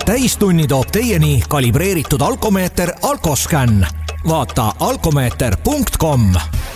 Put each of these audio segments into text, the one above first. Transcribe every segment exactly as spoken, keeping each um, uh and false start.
täistunni toob teieni kalibreeritud alkomeeter Alkoscan. Vaata alkomeeter punkt com.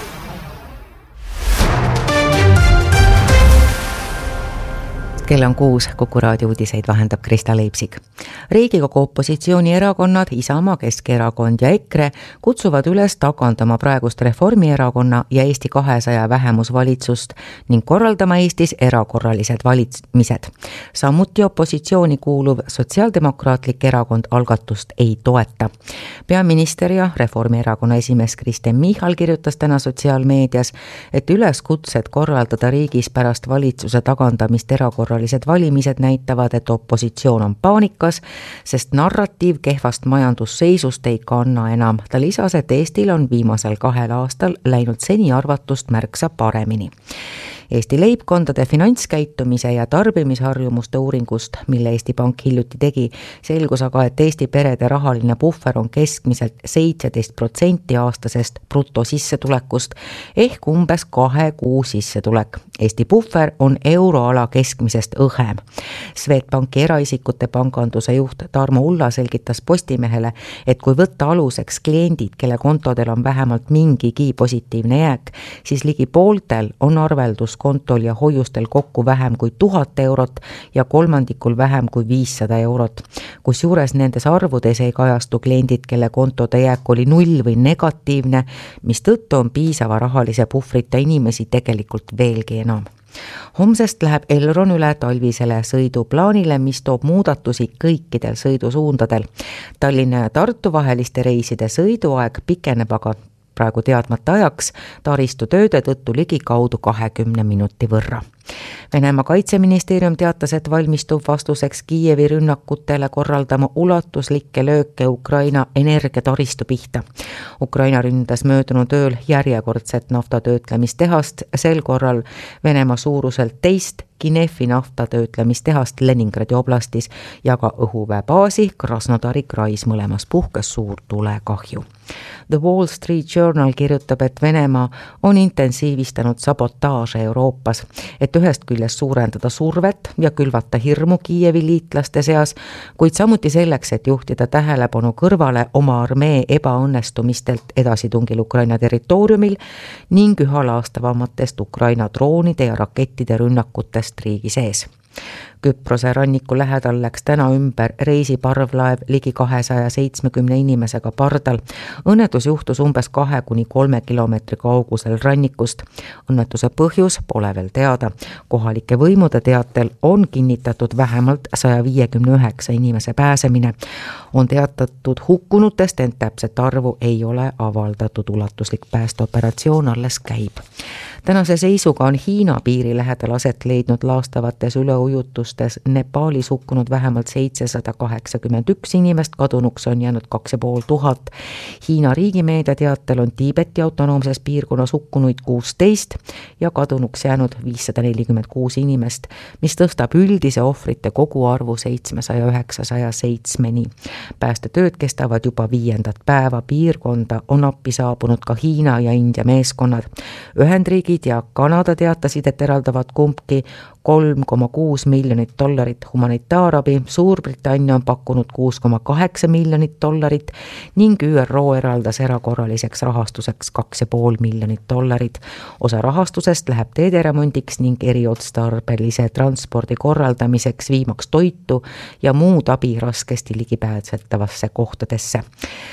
Kell on kuus, Kuku raadio uudiseid vahendab Krista Leipsik. Riigikogu opositsioonierakonnad Isamaa, Keskerakond ja EKRE kutsuvad üles tagandama praegust Reformierakonna ja Eesti kahesaja vähemusvalitsust ning korraldama Eestis erakorralised valitsemised. Samuti opositsiooni kuuluv Sotsiaaldemokraatlik erakond algatust ei toeta. Peaminister ja Reformierakonna esimees Kristen Michal kirjutas täna sotsiaalmeedias, et üleskutsed korraldada riigis pärast valitsuse tagandamist erakorralised valimised näitavad, et opositsioon on paanikas, sest narratiiv kehvast majandusseisust ei kanna enam. Ta lisas, et Eestil on viimasel kahel aastal läinud seni arvatust märksa paremini. Eesti leibkondade finantskäitumise ja tarbimisharjumuste uuringust, mille Eesti Pank hiljuti tegi, selgus aga, et Eesti perede rahaline puhver on keskmiselt seitseteist protsenti aastasest brutosissetulekust ehk umbes kahe kuu sissetulek. Eesti puhver on euroala keskmisest õhem. Swedbanki eraisikute panganduse juht Tarmo Ulla selgitas Postimehele, et kui võtta aluseks kliendid, kelle kontodel on vähemalt mingigi positiivne jääk, siis ligi pooltel on arveldus kontol ja hoiustel kokku vähem kui tuhat eurot ja kolmandikul vähem kui viissada eurot. Kusjuures nendes arvudes ei kajastu kliendid, kelle kontode jääk oli null või negatiivne, mis tõttu on piisava rahalise puhvrita inimesi tegelikult veelgi enam. Homsest läheb Elron üle talvisele sõiduplaanile, mis toob muudatusi kõikidel sõidusuundadel. Tallinna ja Tartu vaheliste reiside sõiduaeg pikeneb aga praegu teadmata ajaks taristu tööde tõttu ligi kaudu kahekümne minuti võrra. Venemaa kaitseministeerium teatas, et valmistub vastuseks Kiievi rünnakutele korraldama ulatuslikke lööke Ukraina energiataristu pihta. Ukraina ründas möödunud ööl järjekordset naftatöötlemistehast, sel korral Venemaa suuruselt teist Kinefi naftatöötlemistehast Leningradi oblastis ja ka õhuväebaasi Krasnodari krais mõlemas puhkes suur tulekahju. The Wall Street Journal kirjutab, et Venemaa on intensiivistanud sabotaaže Euroopas, et ühest küljest suurendada survet ja külvata hirmu Kiievi liitlaste seas, kuid samuti selleks, et juhtida tähelepanu kõrvale oma armee ebaõnnestumistelt edasitungil Ukraina territooriumil ning üha laastavamatest Ukraina droonide ja rakettide rünnakutest riigi sees. Küprose ranniku lähedal läks täna ümber reisiparvlaev ligi kahesaja seitsmekümne inimesega pardal. Õnnetus juhtus umbes kahe kuni kolme kilomeetri kaugusel rannikust. Õnnetuse põhjus pole veel teada. Kohalike võimude teatel on kinnitatud vähemalt saja viiekümne üheksa inimese pääsemine. On teatatud hukkunutest, ent täpset arvu ei ole avaldatud. Ulatuslik päästeoperatsioon alles käib. Tänase seisuga on Hiina piiri lähedal aset leidnud laastavates üleujutustes Nepaalis hukkunud vähemalt seitsesada kaheksakümmend üks inimest, kadunuks on jäänud kaks ja pool tuhat. Hiina riigimeedia teatel on Tiibeti autonoomses piirkonnas hukkunuid kuusteist ja kadunuks jäänud viissada nelikümmend kuus inimest, mis tõstab üldise ohvrite koguarvu seitsmesaja üheksasaja seitsmeni. Päästetööd kestavad juba viiendat päeva, piirkonda on appi saabunud ka Hiina ja India meeskonnad. Ühendriigid ja Kanada teatasid, et eraldavad kumbki kolm koma kuus miljonit dollarit humanitaarabi, Suurbritannia on pakkunud kuus koma kaheksa miljonit dollarit ning Ü R O eraldas erakorraliseks rahastuseks kaks ja pool miljonit dollarit. Osa rahastusest läheb teederemondiks ning eriotstarbelise transpordi korraldamiseks, viimaks toitu ja muud abi raskesti ligipääsetavasse kohtadesse.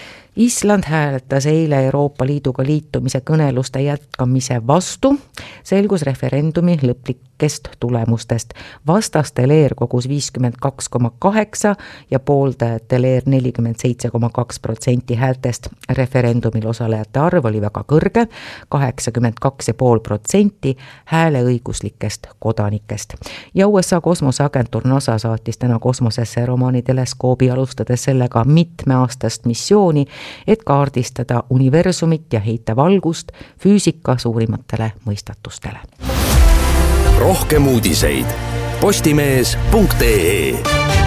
Island hääletas eile Euroopa Liiduga liitumise kõneluste jätkamise vastu, selgus referendumi lõplikest tulemustest. Vastaste leer kogus viiskümmend kaks koma kaheksa ja pooldajate leer nelikümmend seitse koma kaks protsenti häältest. Referendumil osalejate arv oli väga kõrge, kaheksakümmend kaks koma viis protsenti hääleõiguslikest kodanikest. Ja U S A kosmoseagentuur NASA saatis täna kosmosesse Romani teleskoobi, alustades sellega mitmeaastast missiooni, et kaardistada universumit ja heita valgust füüsika suurimatele mõistatustele. Rohkem uudiseid postimees punkt ee.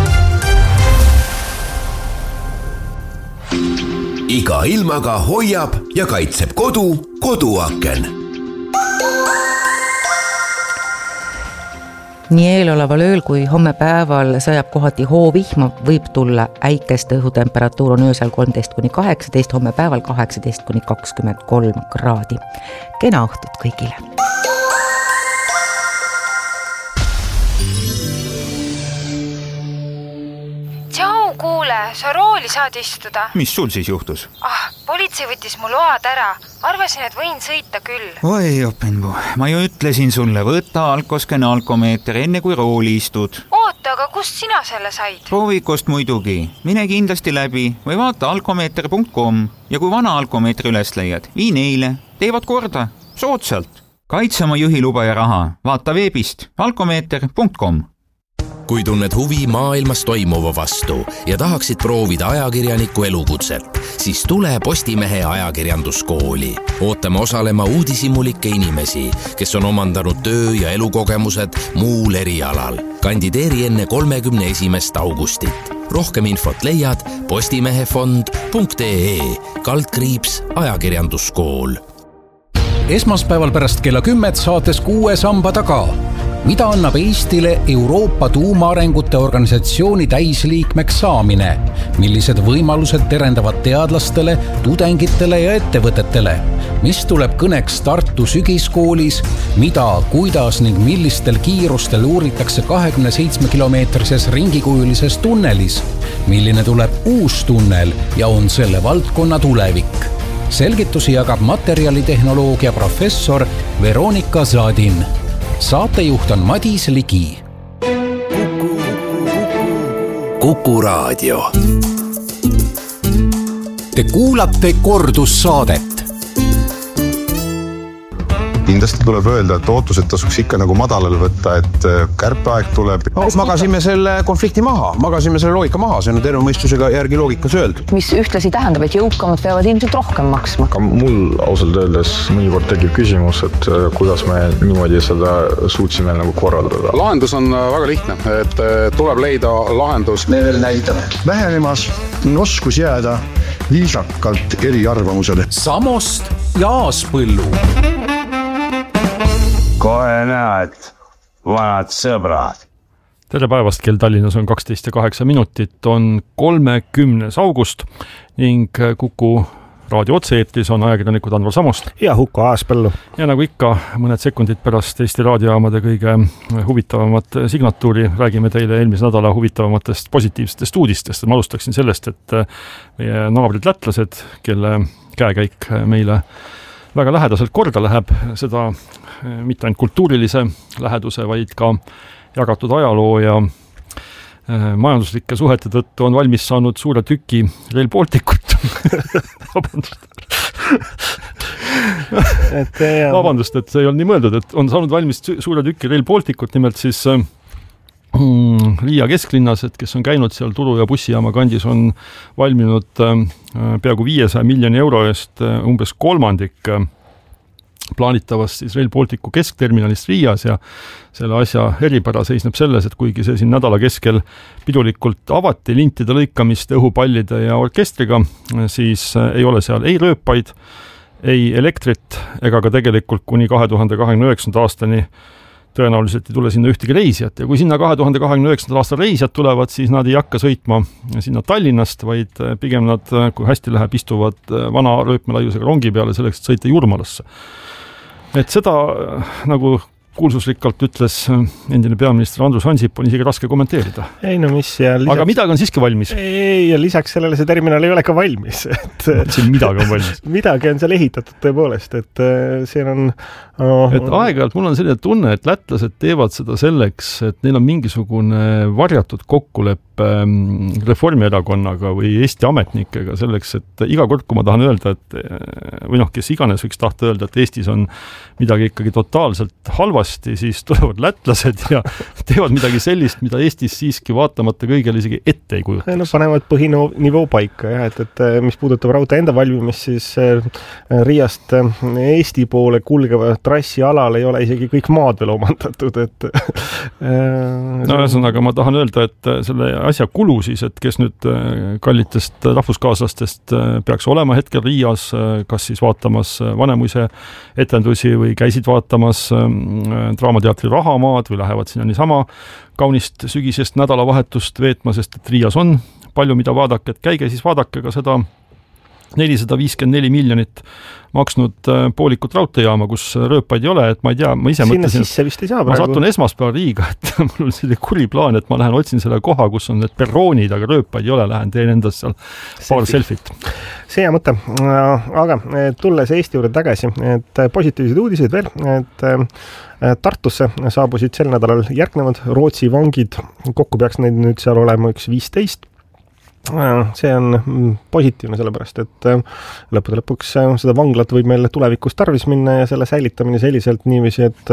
Iga ilmaga hoiab ja kaitseb kodu koduaken. nii eeloleval ööl kui homme päeval sajab kohati hoovihma, võib tulla äikest, õhutemperatuur on öösel kolmteist kuni kaheksateist, homme päeval kaheksateist kuni kakskümmend kolm kraadi. Kena õhtut kõigile! Tšau, kuule, sa rooli saad istuda. Mis sul siis juhtus? Ah, politsei võttis mu load ära. Arvasin, et võin sõita küll. Oi, Openbu, ma ju ütlesin sulle, võta Alkosken alkomeeter enne kui rooli istud. Oota, aga kust sina selle said? Proovikust muidugi. Mine kindlasti läbi või vaata alkomeeter punkt com ja kui vana alkomeetri üles leiad, vii neile. Teevad korda. Soodsalt. Kaitse oma juhiluba ja raha. Vaata veebist alkomeeter punkt com. Kui tunned huvi maailmas toimuva vastu ja tahaksid proovida ajakirjaniku elukutset, siis tule Postimehe ajakirjanduskooli. Ootame osalema uudishimulikke inimesi, kes on omandanud töö- ja elukogemused muul erialal. Kandideeri enne kolmekümne esimest augustit. Rohkem infot leiad postimehefond punkt ee kaldkriips ajakirjanduskool. Esmaspäeval pärast kella kümmet saates Kuue samba taga. Mida annab Eestile Euroopa tuumaarengute organisatsiooni täisliikmeks saamine? Millised võimalused terendavad teadlastele, tudengitele ja ettevõtetele? Mis tuleb kõneks Tartu sügiskoolis? Mida, kuidas ning millistel kiirustel uuritakse kahekümne seitsme kilomeetrises ringikujulises tunnelis? Milline tuleb uus tunnel ja on selle valdkonna tulevik? Selgitusi jagab materjalitehnoloogia professor Veronika Zadin. Saatejuht on Madis Ligi. Kuku, Kuku Raadio. Te kuulate kordussaadet. Kindlasti tuleb öelda, et ootused tasuks ikka nagu madalal võtta, et kärpeaeg tuleb. No, magasime selle konflikti maha, magasime selle loogika maha, see on tervemõistusega järgi loogikas öeldud. Mis ühtlasi tähendab, et jõukamad peavad ilmselt rohkem maksma. Ka mul ausalt öeldes mõnikord tekib küsimus, et kuidas me niimoodi seda suutsime nagu korraldada. Lahendus on väga lihtne, et tuleb leida lahendus. Me veel näitame. Vähenemas oskus jääda viisakalt eri arvamusele. Samost ja Aaspõllu. Kohe näed, vanad sõbrad. Tere päevast, kell Tallinnas on kaksteist ja kaheksa minutit, on kolmekümnes august ning Kuku raadio otse-eetris on ajakirjanikud Andvar Samost ja Huko Aaspõllu. Ja nagu ikka, mõned sekundid pärast Eesti raadiojaamade kõige huvitavamat signatuuri räägime teile eelmise nädala huvitavamatest positiivsetest uudistest. Ma alustaksin sellest, et meie naabrid lätlased, kelle käekäik meile väga lähedaselt korda läheb, seda mitte ainult kultuurilise läheduse, vaid ka jagatud ajaloo ja majanduslike suhete tõttu on valmis saanud suure tüki Rail Balticut. Vabandust. et, Vabandust, et see ei olnud nii mõeldud, et on saanud valmis suure tüki Rail Balticut, nimelt siis mm, Riia kesklinnas, et kes on käinud seal Turu ja bussijaama kandis, on valminud äh, peaaegu viiesaja miljoni euro eest äh, umbes kolmandik äh, plaanitavast siis Rail Balticu keskterminalist Riias ja selle asja eripära seisneb selles, et kuigi see siin nädala keskel pidulikult avati lintide lõikamist õhupallide ja orkestriga, siis ei ole seal ei rööpaid, ei elektrit ega ka tegelikult kuni kahe tuhande kahekümne üheksanda aastani tõenäoliselt ei tule sinna ühtegi reisijat. Ja kui sinna kahe tuhande kahekümne üheksanda aasta reisijad tulevad, siis nad ei hakka sõitma sinna Tallinnast, vaid pigem nad, kui hästi läheb, istuvad vana rööpmelaiusega rongi peale selleks, et sõita Jurmalasse. Et seda nagu kuulsusrikkalt ütles endine peaminister Andrus Ansip, on isegi raske kommenteerida. Ei, no mis, ja lisaks... Aga midagi on siiski valmis. Ei, ja lisaks sellele see terminal ei ole ka valmis. Et... siin midagi on valmis. midagi on seal ehitatud tõepoolest, et siin on... Oh, et aeg-ajalt mul on selline tunne, et lätlased teevad seda selleks, et neil on mingisugune varjatud kokkuleppe Reformierakonnaga või Eesti ametnikega selleks, et iga kord, kui ma tahan öelda, et või noh, kes iganes võiks tahta öelda, et Eestis on midagi ikkagi totaalselt halvasti, siis tulevad lätlased ja teevad midagi sellist, mida Eestis siiski vaatamata kõigele isegi ette ei kujuta. No panevad põhinivoo paika, jah, et, et mis puudutab raudtee enda valmimist, siis Riiast Eesti poole kulgeva trassi alal ei ole isegi kõik maad veel omandatud, et no ühesõnaga ma tahan öelda, et selle asja kulu siis, et kes nüüd kallitest rahvuskaaslastest peaks olema hetkel Riias, kas siis vaatamas Vanemuise etendusi või käisid vaatamas Draamateatri rahamaad või lähevad sinna niisama kaunist sügisest nädalavahetust veetma, sest et Riias on palju mida vaadake, et käige siis vaadake ka seda nelisada viiskümmend neli miljonit maksnud poolikut raudteejaama, kus rööpaid ei ole, et ma ei tea, ma ise sinna mõtlesin, sisse vist ei saa ma praegu. satun esmaspäeval Riiga, et mul on selline kuri plaan, et ma lähen otsin selle koha, kus on need perroonid, aga rööpaid ei ole, lähen teen endast seal paar selfit. See hea mõte, aga tulles Eesti juurde tagasi, et positiivsed uudiseid veel, et Tartusse saabusid sel nädalal järgnevad Rootsi vangid, kokku peaks neid nüüd seal olema üks viisteist. See on positiivne sellepärast, et lõppude lõpuks seda vanglat võib meil tulevikus tarvis minna ja selle säilitamine selliselt niiviisi, et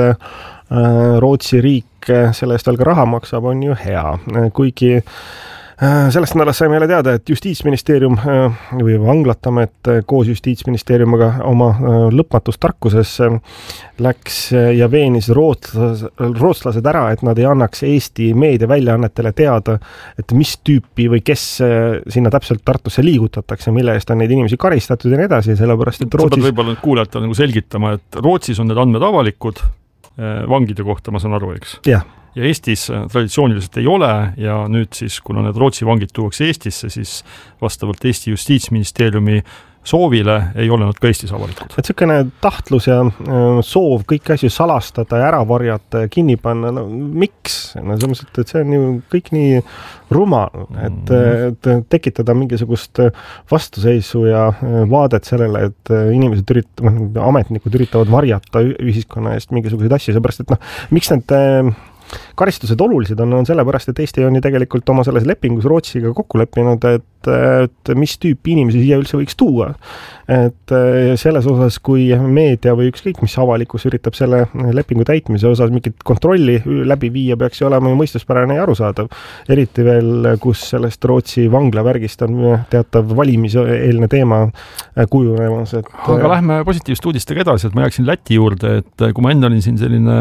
Rootsi riik selle eest veel ka raha maksab, on ju hea, kuigi sellest nädalast saime jälle teada, et Justiitsministeerium või Vanglatamet koos Justiitsministeeriumiga oma lõpmatus tarkuses läks ja veenis rootslas, rootslased ära, et nad ei annaks Eesti meediaväljaannetele teada, et mis tüüpi või kes sinna täpselt Tartusse liigutatakse, mille eest on neid inimesi karistatud ja nii edasi, sellepärast, et Rootsis... Sa pead võib-olla kuulajatele nagu selgitama, et Rootsis on need andmed avalikud vangide kohta, ma saan aru, eks? Jah. Ja Eestis traditsiooniliselt ei ole ja nüüd siis, kuna need Rootsi vangid tuuakse Eestisse, siis vastavalt Eesti Justiitsministeeriumi soovile ei ole nad ka Eestis avalikud. Et selline tahtlus ja soov kõiki asju salastada ja ära varjata ja kinni panna, no miks? No selles mõttes, et see on ju kõik nii rumal, et, et tekitada mingisugust vastuseisu ja vaadet sellele, et inimesed üritavad, ametnikud üritavad varjata ühiskonna eest mingisuguseid asju, seepärast, et noh, miks need karistused olulised on, on sellepärast, et Eesti on ju tegelikult oma selles lepingus Rootsiga kokku leppinud, et, et mis tüüpi inimesi siia üldse võiks tuua. Et selles osas, kui meedia või ükskõik, mis avalikkus üritab selle lepingu täitmise osas mingit kontrolli läbi viia, peaks ju olema mõistuspärane ja arusaadav. Eriti veel, kus sellest Rootsi vanglavärgist on teatav valimiseelne teema kujunemas. Et... Aga lähme positiivste uudistega edasi, et ma jääksin Läti juurde, et kui ma enda olin siin selline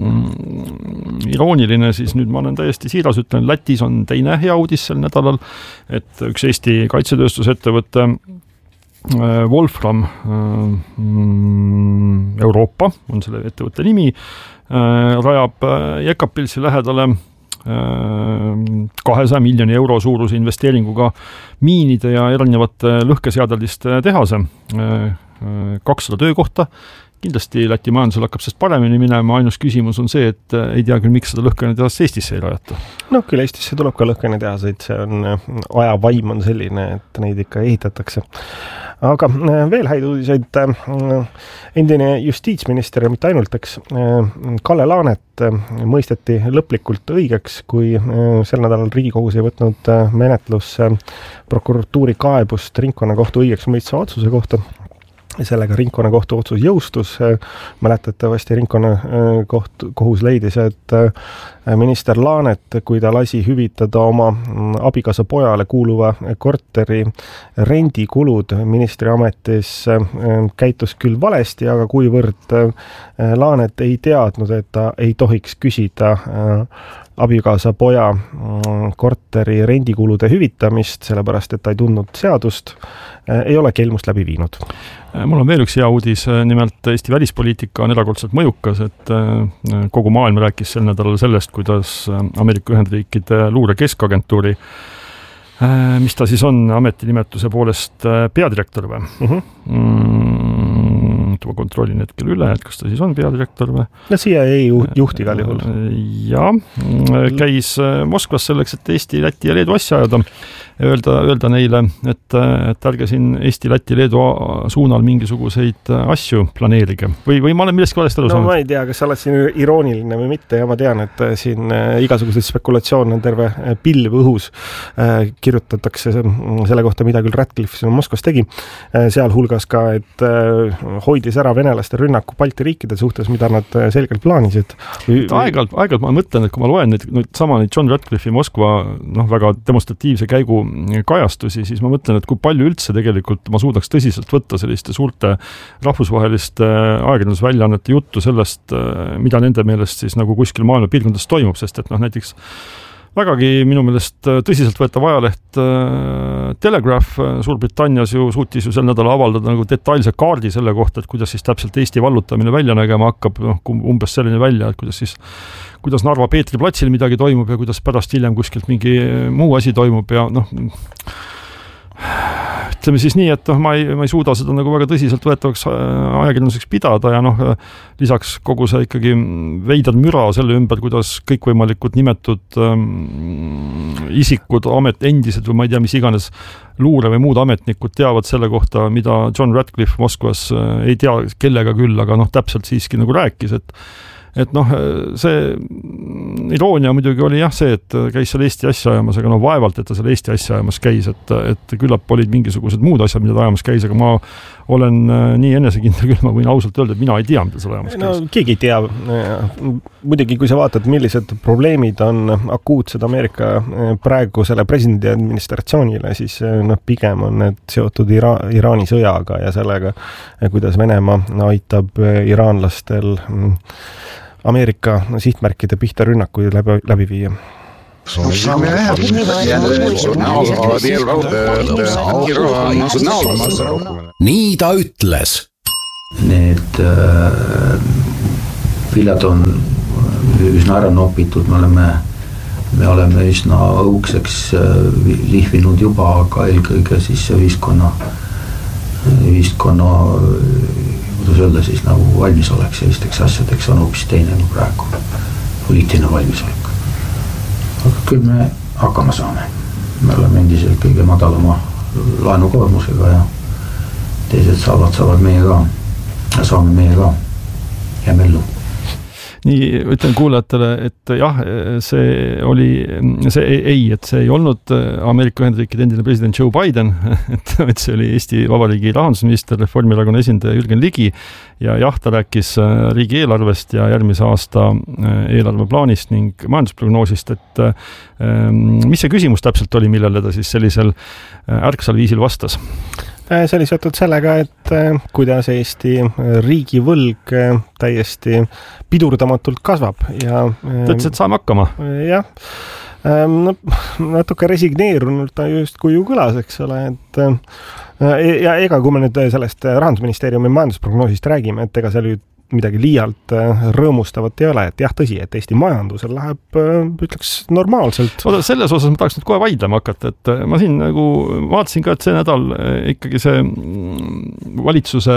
irooniline, siis nüüd ma olen täiesti siiras, ütlen, Lätis on teine hea uudis sel nädalal, et üks Eesti kaitsetööstusettevõtte Wolfram Euroopa on selle ettevõtte nimi, rajab Jekapilsi lähedale kahesaja miljoni euro suuruse investeeringuga miinide ja erinevate lõhkeseadeldiste tehase, kakssada töökohta. Kindlasti Läti majandusel hakkab sest paremini minema, ainus küsimus on see, et ei tea küll, miks seda lõhkene tehast Eestisse ei rajata. No küll Eestisse tuleb ka lõhkene tehaseid, see on, aja vaim on selline, et neid ikka ehitatakse. Aga veel häid uudiseid, endine justiitsminister ja mitte ainult, eks, Kalle Laanet mõisteti lõplikult õigeks, kui sel nädalal Riigikogus ei võtnud menetlusse prokuratuuri kaebust ringkonnakohtu õigeks mõistva otsuse kohta. Sellega ringkonnakohtu otsus jõustus, mäletatavasti ringkonnakoht, kohus leidis, et minister Laanet, kui ta lasi hüvitada oma abikaasa pojale kuuluva korteri rendikulud ministri ametis, käitus küll valesti, aga kuivõrd Laanet ei teadnud, et ta ei tohiks küsida abikaasa poja korteri rendikulude hüvitamist, sellepärast, et ta ei tundnud seadust, ei ole kelmust läbi viinud. Mul on veel üks hea uudis, nimelt Eesti välispoliitika on erakordselt mõjukas, et kogu maailm rääkis sel nädalal sellest, kuidas Ameerika Ühendriikide luure keskagentuuri, mis ta siis on ametinimetuse poolest peadirektor või? Uh-huh. Mm, ma kontrollin hetkel üle, et kas ta siis on peadirektor või? No C I A juht igal juhul. Ja, käis Moskvas selleks, et Eesti, Läti ja Leedu asja ajada. Öelda, öelda neile, et, et ärge siin Eesti, Läti, Leedu suunal mingisuguseid asju planeerige. Või, või ma olen millestki valesti aru no, saanud? No ma ei tea, kas sa oled siin irooniline või mitte ja ma tean, et siin igasuguseid spekulatsioon on terve pilv õhus. Kirjutatakse selle kohta, mida küll Ratcliffe siin Moskvas tegi. Sealhulgas ka, et hoidis ära venelaste rünnaku Balti riikide suhtes, mida nad selgelt plaanisid. Aegalt, aegalt ma mõtlen, et kui ma loen neid, nüüd sama neid John Ratcliffe'i Moskva noh, väga demonstratiivse käigu kajastusi, siis ma mõtlen, et kui palju üldse tegelikult ma suudaks tõsiselt võtta selliste suurte rahvusvaheliste ajakirjandusväljaannete juttu sellest, mida nende meelest siis nagu kuskil maailma piirkondades toimub, sest et noh, näiteks vägagi minu meelest tõsiselt võetav ajaleht Telegraph Suurbritannias ju suutis ju sel nädala avaldada nagu detailse kaardi selle kohta, et kuidas siis täpselt Eesti vallutamine välja nägema hakkab, noh, umbes selline välja, et kuidas siis kuidas Narva Peetri platsil midagi toimub ja kuidas pärast hiljem kuskilt mingi muu asi toimub ja noh, ütleme siis nii, et noh, ma ei, ma ei suuda seda nagu väga tõsiselt võetavaks ajakirjanduseks pidada ja noh, lisaks kogu see ikkagi veidad müra selle ümber, kuidas kõikvõimalikud nimetud ähm, isikud, amet, endised või ma ei tea, mis iganes luure või muud ametnikud teavad selle kohta, mida John Ratcliffe Moskvas äh, ei tea kellega küll, aga noh, täpselt siiski nagu rääkis, et et noh, see iroonia muidugi oli jah see, et käis seal Eesti asja ajamas, aga noh, vaevalt, et ta seal Eesti asja ajamas käis, et, et küllap olid mingisugused muud asjad, mida ta ajamas käis, aga ma olen nii enesekindel küll, ma võin ausalt öelda, et mina ei tea, mida seal ajamas käis. No keegi ei tea. Muidugi, kui sa vaatad, millised probleemid on akuutsed Ameerika praegu selle presidendi administratsioonile, siis noh, pigem on need seotud Ira- Iraani sõjaga ja sellega, kuidas Venemaa aitab iraanlastel Ameerika sihtmärkide pihta rünnakuid läbi, läbi viia. Nii ta ütles. Need viljad on üsna ära nopitud, me oleme, me oleme üsna õukseks lihvinud juba, aga eelkõige siis ühiskonna, ühiskonna kuidas öelda siis nagu valmisolek sellisteks asjadeks on hoopis teine kui praegu, poliitiline valmisolek. Aga küll me hakkama saame. Me oleme endiselt kõige madalama laenukoormusega ja teised saavad, saavad meie ka ja saame meie ka ja mellu. Nii ütlen kuulajatele, et jah, see oli, see ei, et see ei olnud Ameerika Ühendriikide endine president Joe Biden, et, et see oli Eesti Vabariigi rahandusminister, Reformierakonna esindaja Jürgen Ligi ja jah, ta rääkis riigieelarvest ja järgmise aasta eelarveplaanist ning majandusprognoosist, et mis see küsimus täpselt oli, millele ta siis sellisel ärksal viisil vastas? See oli seotud sellega, et kuidas Eesti riigi võlg täiesti pidurdamatult kasvab. Ja, ta ütles, et saame hakkama. Jah, no, natuke resigneerunult ta just kui ju kõlas, eks ole, et ja ega kui me nüüd sellest Rahandusministeeriumi majandusprognoosist räägime, et ega seal ju midagi liialt rõõmustavat ei ole, et jah, tõsi, et Eesti majandusel läheb, ütleks, normaalselt. Oda, selles osas ma tahaks nüüd kohe vaidlema hakata, et ma siin nagu vaatasin ka, et see nädal ikkagi see valitsuse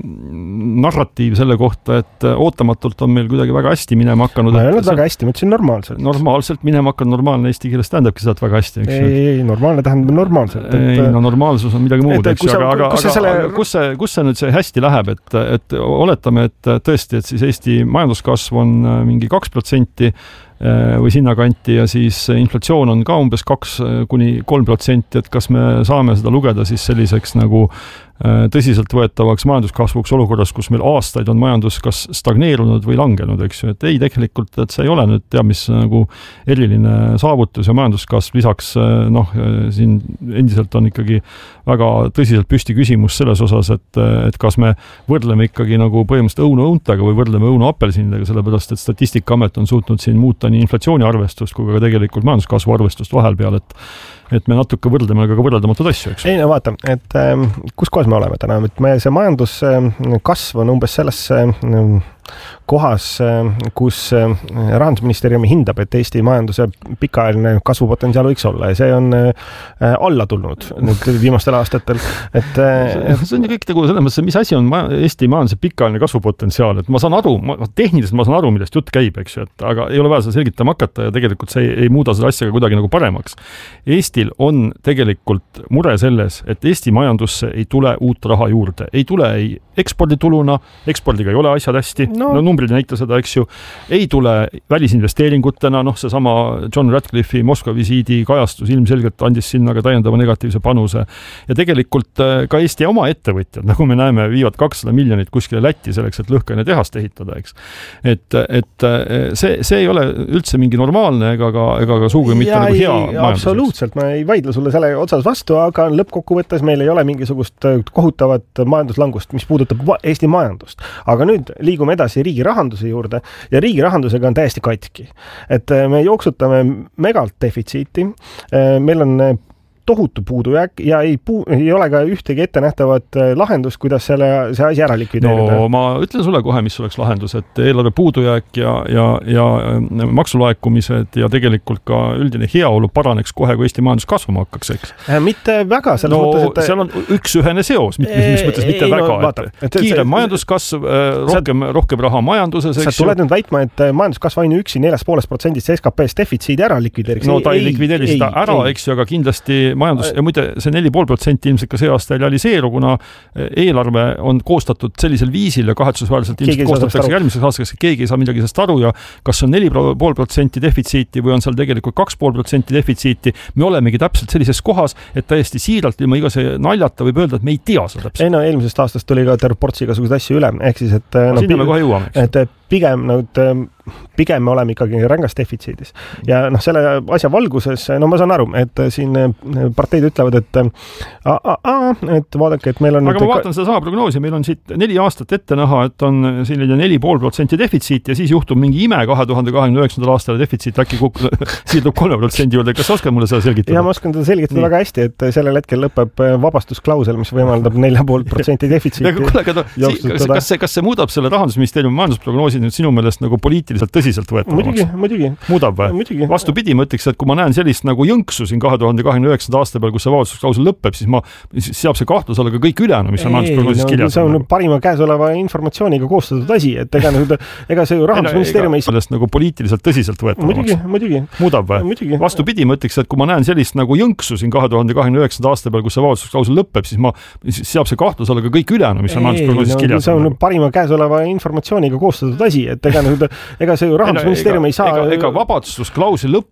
narratiiv selle kohta, et ootamatult on meil kuidagi väga hästi minema hakanud. Ma ei olnud väga hästi, ma ütlesin normaalselt. Normaalselt minema hakanud, normaalne eesti keeles tähendabki seda väga hästi, eks? Ei, ei, normaalne tähendab normaalselt. Et, ei, no normaalsus on midagi muud, eks? Aga, aga, kus, aga, selle... aga kus, see, kus see nüüd see hästi läheb, et, et oletame, et tõesti, et siis Eesti majanduskasv on mingi kaks protsenti või sinna kanti ja siis inflatsioon on ka umbes kaks kuni kolm protsenti, et kas me saame seda lugeda siis selliseks nagu tõsiselt võetavaks majanduskasvuks olukorras, kus meil aastaid on majandus kas stagneerunud või langenud, eks ju, et ei tegelikult, et see ei ole nüüd teab, mis nagu eriline saavutus ja majanduskasv, lisaks noh, siin endiselt on ikkagi väga tõsiselt püsti küsimus selles osas, et, et kas me võrdleme ikkagi nagu põhimõtteliselt õunu õuntega või võrdleme õunu apelsinidega, sellepärast, et Statistikaamet on suutnud siin muuta nii inflatsiooni arvestust kui ka tegelikult majanduskasvu arvestust vahel peal, et et me natuke võrdleme ka võrreldamatud asju, eks? Ei, no vaata, et ähm, kus kohas me oleme täna, et meie see majanduskasv on umbes selles ähm, kohas, kus Rahandusministeeriumi hindab, et Eesti majanduse pikaajaline kasvupotentsiaal võiks olla ja see on alla tulnud nüüd viimastel aastatel. Et, et... see on ju kõik tegu selles mõttes, mis asi on Eesti majanduse pikaajaline kasvupotentsiaal, et ma saan aru, ma, tehniliselt ma saan aru, millest jutt käib, eks ju, et, aga ei ole vaja seda selgitama hakata ja tegelikult see ei, ei muuda seda asjaga kuidagi nagu paremaks. Eestil on tegelikult mure selles, et Eesti majandusse ei tule uut raha juurde, ei tule ei ekspordituluna, ekspordiga ei ole asjad hästi, no, no numbrid näita seda, eks ju, ei tule välisinvesteeringutena, noh, see sama John Ratcliffe'i Moskva visiidi kajastus ilmselgelt andis sinna ka täiendava negatiivse panuse ja tegelikult ka Eesti oma ettevõtjad, nagu me näeme, viivad kakssada miljonit kuskile Lätti selleks, et lõhkene tehast ehitada, eks. Et, et see, see ei ole üldse mingi normaalne ega ka, ega ka suugi mitte ja, nagu hea majanduseks. Absoluutselt, ma ei vaidle sulle selle otsas vastu, aga lõppkokkuvõttes meil ei ole mingisugust kohutavat majanduslangust, mis puudutab Eesti majandust. Aga nüüd liigume edasi riigi rahanduse juurde ja riigi rahandusega on täiesti katki. Et me jooksutame megalt defitsiiti, meil on tohutu puudujääk ja ei, puu, ei ole ka ühtegi ettenähtavat lahendust, kuidas selle, see asi ära likvideerida. No ma ütlen sulle kohe, mis oleks lahendus, et eelarve puudujääk ja, ja, ja maksulaekumised ja tegelikult ka üldine heaolu paraneks kohe, kui Eesti majandus kasvama hakkaks, eks? Mitte väga, selles no, mõttes, et... seal on üks ühene seos, mis, mis mõttes mitte ei, väga, no, vaata, et, et kiire see, majanduskasv, rohkem, sa, rohkem raha majanduses, eks sa tuled nüüd väitma, et majanduskasv ainu üksi neljast poolest protsendist S K P-st defitsiidi ära likvideeriks. No ta ei, ei likvideeri seda ära, eks ju, aga kindlasti majandus ja muide see neli pool protsenti ilmselt ka see aasta ei realiseeru, kuna eelarve on koostatud sellisel viisil ja kahetsusväärselt ilmselt koostatakse järgmiseks aastaks, keegi ei saa midagi sellest aru ja kas on neli pool protsenti defitsiiti või on seal tegelikult kaks pool protsenti defitsiiti, me olemegi täpselt sellises kohas, et täiesti siiralt ilma igase naljata võib öelda, et me ei tea seda täpselt. Ei no eelmisest aastast tuli ka terve ports igasuguseid asju üle, ehk siis, et no, sinna me kohe jõuame, et pigem nüüd pigem me oleme ikkagi rängas defitsiidis. Ja noh, selle asja valguses, no ma saan aru, et siin parteid ütlevad, et a, a, a, et vaadake, et meil on... Aga nüüd... ma vaatan seda sama prognoosi, meil on siit neli aastat ette näha, et on selline neli pool protsenti defitsiit ja siis juhtub mingi ime kahe tuhande kahekümne üheksandal aastal defitsiit äkki kuk... siirdub kolme protsendi juurde. Kas sa oskad mulle seda selgitada? Ja ma oskan seda selgitada Nii. väga hästi, et sellel hetkel lõpeb vabastusklausel, mis võimaldab nelja pool protsenti defitsiiti. Kas, kas, see, kas see muudab selle Rahandusministeeriumi majandusprognoosi nüüd sinu meelest nagu poliitiliselt tõsiselt võetamaks? Muidugi, muidugi. Muudab või? Vastupidi, ma ütleks, et kui ma näen sellist nagu jõnksu siin kahe tuhande kahekümne üheksanda aasta peal, kus see vabastusklausel lõpeb, siis ma seab see kahtlus alla ka kõik ülejäänu, mis on majandusprognoosis no, kirjas. See on nagu. parima käesoleva informatsiooniga koostatud asi, et ega, nüüd, ega see ju Rahandusministeerium ei... Sellest nagu poliitiliselt tõsiselt võetamaks. Muidugi, muidugi. Muudab või? Muidugi. Vastupidi, ma ütleks, et kui ma näen sellist nagu jõnksu siin kahe tuhande kahekümne üheksanda aasta peal, kus see vabastusklausel lõpeb, siis ma seab see kahtlus alla ka kõik ülejäänu, mis on majandusprognoosis no, kirjas. See on parima käesoleva informatsiooniga koostatud asi, et ega, nüüd, ega see ju Rahandusministeerium ei saa... Ega, ega vabastusklausli lõpp